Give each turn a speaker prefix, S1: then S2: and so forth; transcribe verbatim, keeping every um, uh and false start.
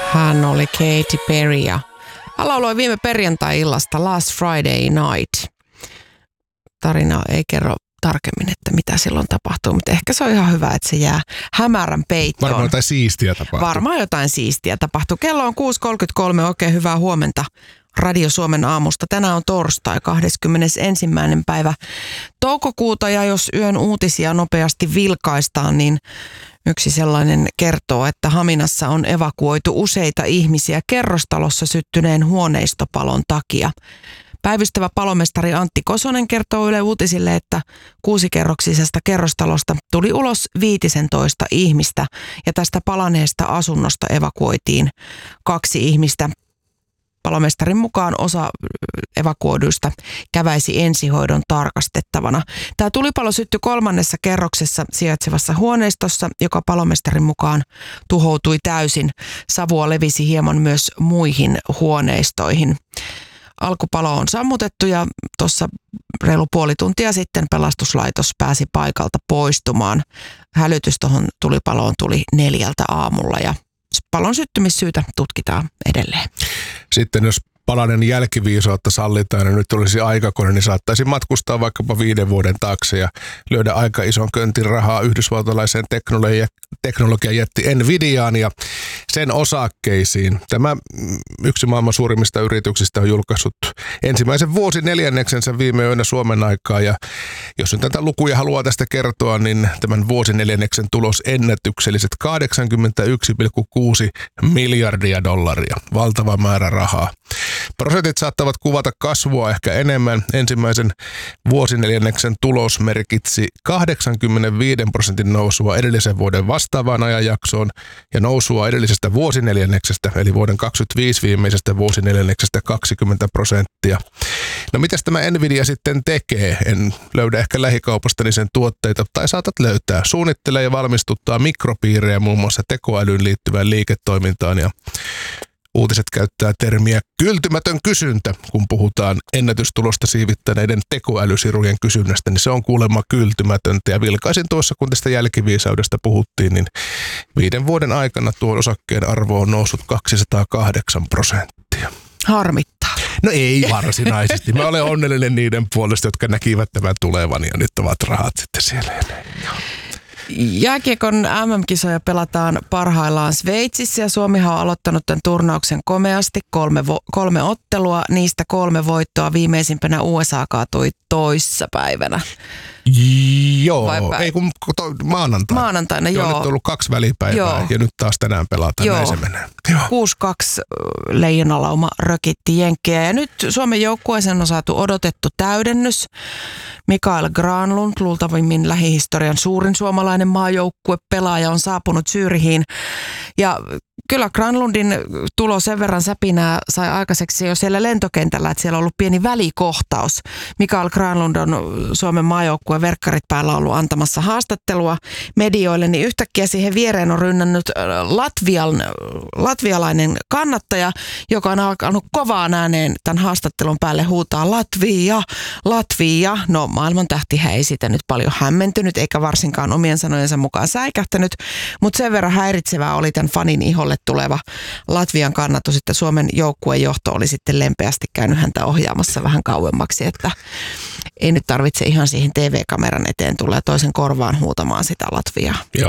S1: Hän oli Katy Perry ja hän lauloi viime perjantai-illasta Last Friday Night. Tarina ei kerro tarkemmin, että mitä silloin tapahtuu, mutta ehkä se on ihan hyvä, että se jää hämärän peittoon.
S2: Varmaan jotain siistiä tapahtuu.
S1: Varmaan jotain siistiä tapahtuu. Kello on kuusi kolmekymmentäkolme, oikein hyvää huomenta Radio Suomen aamusta. Tänään on torstai, kahdeskymmenesensimmäinen päivä toukokuuta, ja jos yön uutisia nopeasti vilkaistaan, niin yksi sellainen kertoo, että Haminassa on evakuoitu useita ihmisiä kerrostalossa syttyneen huoneistopalon takia. Päivystävä palomestari Antti Kosonen kertoo Yle Uutisille, että kuusikerroksisesta kerrostalosta tuli ulos viisitoista ihmistä ja tästä palaneesta asunnosta evakuoitiin kaksi ihmistä. Palomestarin mukaan osa evakuoiduista käväisi ensihoidon tarkastettavana. Tämä tulipalo syttyi kolmannessa kerroksessa sijaitsevassa huoneistossa, joka palomestarin mukaan tuhoutui täysin. Savua levisi hieman myös muihin huoneistoihin. Alkupalo on sammutettu ja tuossa reilu puoli tuntia sitten pelastuslaitos pääsi paikalta poistumaan. Hälytys tuohon tulipaloon tuli neljältä aamulla ja palon syttymissyytä tutkitaan edelleen.
S2: Sitten jos palanen jälkiviisautta sallitaan ja nyt olisi aikakone, niin saattaisi matkustaa vaikkapa viiden vuoden taakse ja lyödä aika ison köntin rahaa yhdysvaltalaiseen teknologia, teknologiajätti Nvidiaan ja sen osakkeisiin. Tämä yksi maailman suurimmista yrityksistä on julkaissut ensimmäisen vuosineljänneksensä viime yönä Suomen aikaa, ja jos nyt tätä lukuja haluaa tästä kertoa, niin tämän vuosineljänneksen tulos ennätykselliset kahdeksankymmentäyksi pilkku kuusi miljardia dollaria. Valtava määrä rahaa. Prosentit saattavat kuvata kasvua ehkä enemmän. Ensimmäisen vuosineljänneksen tulos merkitsi kahdeksankymmentäviisi prosentin nousua edellisen vuoden vastaavaan ajanjaksoon ja nousua edellisestä vuosineljänneksestä, eli vuoden kaksikymmentäviisi viimeisestä vuosineljänneksestä kaksikymmentä prosenttia. No mitäs tämä Nvidia sitten tekee? En löydä ehkä lähikaupastani sen tuotteita, tai saatat löytää. Suunnittelee ja valmistuttaa mikropiirejä muun muassa tekoälyyn liittyvään liiketoimintaan, ja uutiset käyttää termiä kyltymätön kysyntä, kun puhutaan ennätystulosta siivittäneiden tekoälysirujen kysynnästä, niin se on kuulemma kyltymätöntä. Ja vilkaisin tuossa, kun tästä jälkiviisaudesta puhuttiin, niin viiden vuoden aikana tuon osakkeen arvo on noussut kaksisataakahdeksan prosenttia.
S1: Harmittaa.
S2: No ei varsinaisesti. Mä olen onnellinen niiden puolesta, jotka näkivät tämän tulevan ja nyt ovat rahat sitten siellä.
S1: Jääkiekon M M-kisoja pelataan parhaillaan Sveitsissä ja Suomihan on aloittanut tämän turnauksen komeasti. Kolme, vo- kolme ottelua, niistä kolme voittoa. Viimeisimpänä U S A kaatui toissapäivänä.
S2: Joo, ei kun to, maanantaina.
S1: Maanantaina, joo.
S2: joo. Nyt on ollut kaksi välipäivää joo. ja nyt taas tänään pelataan, joo. Näin se menee.
S1: kuusi kaksi leijonalauma rökitti jenkkejä ja nyt Suomen joukkueeseen on saatu odotettu täydennys. Mikael Granlund, luultavimmin lähihistorian suurin suomalainen maajoukkuepelaaja, on saapunut Zürichiin. Ja kyllä Granlundin tulo sen verran säpinää sai aikaiseksi jo siellä lentokentällä, että siellä on ollut pieni välikohtaus. Mikael Granlund on Suomen maajoukkueen verkkarit päällä ollut antamassa haastattelua medioille, niin yhtäkkiä siihen viereen on rynnännyt Latvian, latvialainen kannattaja, joka on alkanut kovaan ääneen tämän haastattelun päälle huutaa Latvia, Latvia. No maailman tähtihän ei sitä nyt paljon hämmentynyt, eikä varsinkaan omien sanojensa mukaan säikähtänyt, mutta sen verran häiritsevää oli tämän fanin iholle tuleva Latvian kannatus, että Suomen joukkueen johto oli sitten lempeästi käynyt häntä ohjaamassa vähän kauemmaksi, että ei nyt tarvitse ihan siihen T V-kameran eteen tulla ja toisen korvaan huutamaan sitä Latviaa.